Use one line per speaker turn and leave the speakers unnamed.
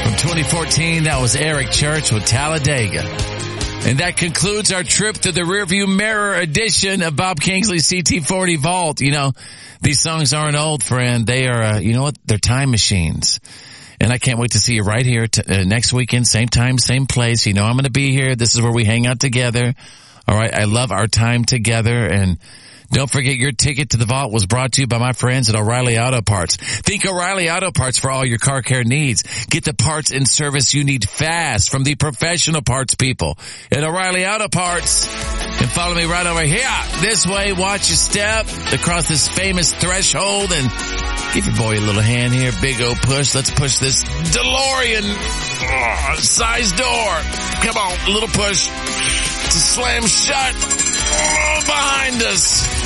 From 2014, that was Eric Church with Talladega. And that concludes our trip to the rearview mirror edition of Bob Kingsley's CT40 Vault. You know, these songs aren't old, friend. They are, you know what? They're time machines. And I can't wait to see you right here next weekend, same time, same place. You know I'm going to be here. This is where we hang out together. All right. I love our time together. And don't forget, your ticket to the vault was brought to you by my friends at O'Reilly Auto Parts. Think O'Reilly Auto Parts for all your car care needs. Get the parts and service you need fast from the professional parts people at O'Reilly Auto Parts. And follow me right over here. This way, watch your step across this famous threshold and give your boy a little hand here. Big old push. Let's push this DeLorean size door. Come on, a little push to slam shut behind us.